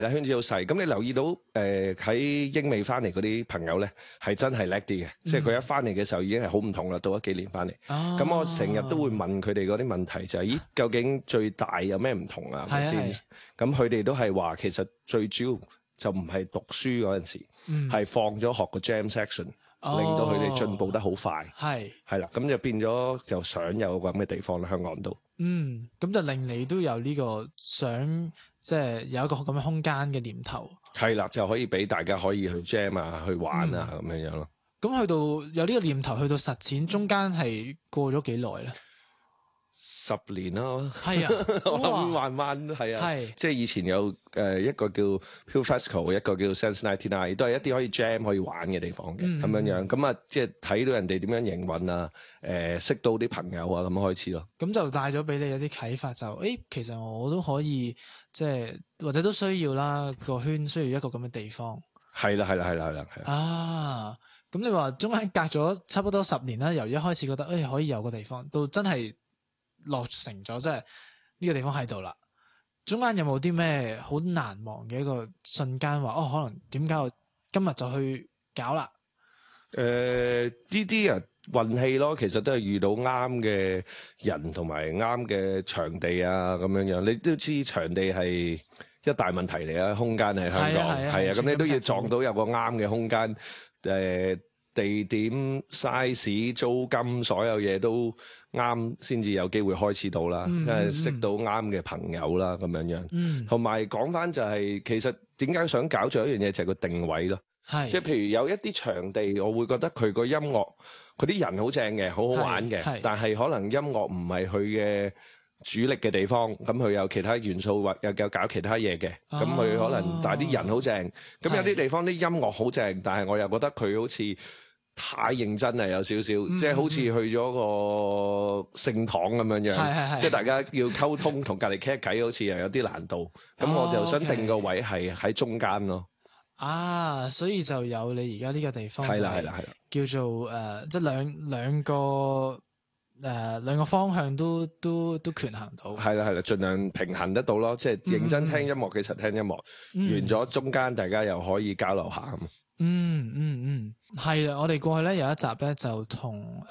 圈子好細。咁你留意到喺英美翻嚟嗰啲朋友咧，係真係叻啲嘅，即係佢一翻嚟嘅時候已經係好唔同啦。到咗幾年翻嚟，咁我成日都會問佢哋嗰啲問題，就係咦，究竟最大有咩唔同啊？係咪先？咁佢哋都係話其實最主要就唔係讀書嗰陣時，係放咗學個 jam section。令到佢哋進步得好快，係啦，咁就變咗就想有個咁嘅地方啦，香港度。 咁就令你都有呢個想即係有一個咁嘅空間嘅念頭。 係啦，就可以俾大家可以去 jam 啊，去玩啊咁樣樣咯。 咁去到有呢個念頭，去到實踐中間係過咗幾耐咧 ？10年咯， 係啊， 我諗慢慢係啊，即係以前有一個叫 Pure Festival， 一個叫 Sense 99，都係一啲可以 jam 可以玩嘅地方嘅咁樣樣。咁啊，即係睇到人哋點樣營運啊，識到啲朋友啊，咁開始咯。咁就帶咗俾你有啲啟發，就其實我都可以即係或者都需要啦，個圈需要一個咁嘅地方。 係啦。 啊，咁你話中間隔咗差不多10年啦，由一開始覺得可以有個地方，到真係落成咗，即係呢個地方喺度啦。中間有冇啲咩好難忘嘅一個瞬間？話可能點解我今日就去搞啦？ 呢啲啊運氣咯，其實都係遇到啱嘅人同埋啱嘅場地啊，咁樣樣。你都知場地係一大問題嚟啊，空間喺香港係啊，咁你都要撞到有個啱嘅空間，地點、size、租金，所有嘢都啱，先至有機會開始到啦。識到啱嘅朋友啦，咁樣樣。同埋講翻就係，其實點解想搞咗一樣嘢，就係個定位咯。即係譬如有一啲場地，我會覺得佢個音樂，佢啲人好正嘅，好好玩嘅，但係可能音樂唔係佢嘅主力嘅地方，咁佢有其他元素或有搞其他嘢嘅，咁佢可能但係啲人好正，咁有啲地方啲音樂好正，但係我又覺得佢好似太認真啦，有少少，即係好似去咗個聖堂咁樣樣，即係大家要溝通同隔離傾偈，好似又有啲難度，咁我就想定個位係喺中間咯。 所以就有你而家呢個地方，係啦，叫做即係兩個方向都權衡到，係啦， 盡量平衡得到咯，即係認真聽音樂，其實聽音樂完咗中間，大家又可以交流下咁。 係啦，我哋過去咧有一集咧就同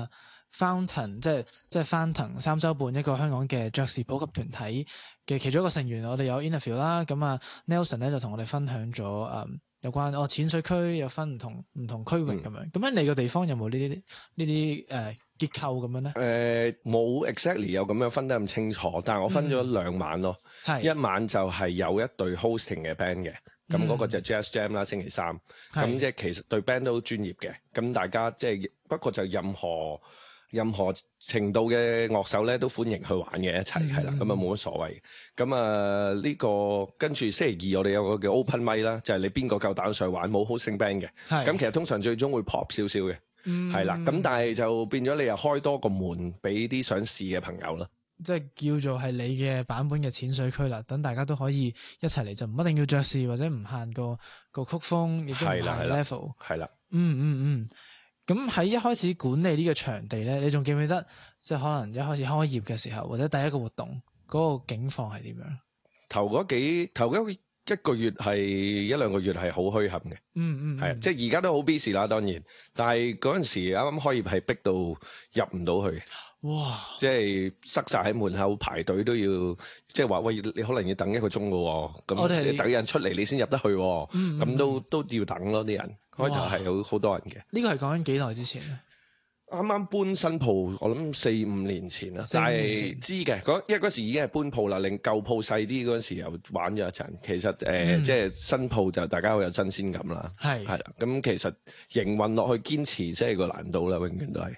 Fountain 即係翻騰3週半一個香港嘅爵士普及團體嘅其中一個成員，我哋有 interview 啦。咁Nelson 咧就同我哋分享咗有關淺水區有分唔同區域咁樣。咁喺你個地方有冇呢啲結構咁樣咧？ 冇 exactly 有咁樣分得咁清楚，但係我分咗2晚咯。一晚就係有一隊 hosting 嘅 band 嘅。咁嗰個就 Jazz Jam 啦，星期3。咁即係其實對 band 都好專業嘅。咁大家即係不過就任何程度嘅樂手咧都歡迎去玩嘅一齊係啦。咁冇乜所謂。咁呢個跟住星期2我哋有個叫 Open Mic 啦，就係你邊個夠膽上玩，冇 hosting band 嘅。咁其實通常最終會 pop 少少嘅。係啦。咁但係就變咗你又開多個門俾啲想試嘅朋友啦。 即係叫做係你嘅版本嘅淺水區啦，等大家都可以一齊嚟，就唔一定要爵士或者唔限個曲風，亦都唔限 level。 係啦。 咁喺一開始管理呢個場地咧，你仲記唔記得即係可能一開始開業嘅時候，或者第一個活動嗰個境況係點樣？頭一個月係1-2個月係好墟冚嘅。係即係而家都好 busy 啦，當然，但係嗰陣時啱啱開業係逼到入唔到去。 哇！ 即係塞晒喺門口排隊都要，即係話喂，你可能要等1個鐘噶，咁即係等人出嚟你先入得去，咁都要等咯啲人。開頭係好多人嘅。 呢個係講緊幾耐之前咧？ 啱啱搬新鋪，我諗4-5年前啦，但係知嘅，因為嗰時已經係搬鋪啦，令舊鋪細啲嗰陣時又玩咗一陣。其實即係新鋪就大家好有新鮮感啦，係啦。咁其實營運落去堅持即係個難度啦，永遠都係。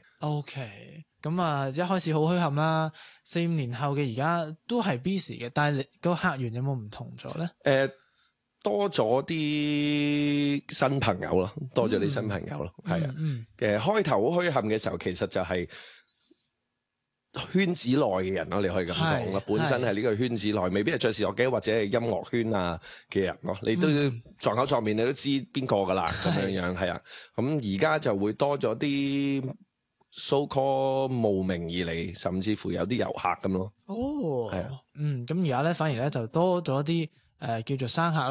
OK，咁一開始好墟冚啦，4-5年後嘅而家都係 busy 嘅，但係你個客源有冇唔同咗咧？ 多咗啲新朋友咯，係啊。開頭好墟冚嘅時候，其實就係圈子內嘅人咯，你可以咁講啦。本身係呢個圈子內，未必係爵士樂嘅或者係音樂圈啊嘅人咯。你都撞口撞面，你都知邊個噶啦咁樣係啊。咁而家就會多咗啲 so call 慕名而嚟，甚至乎有啲遊客咁咯。 係啊。咁而家咧反而咧就多咗啲叫做生客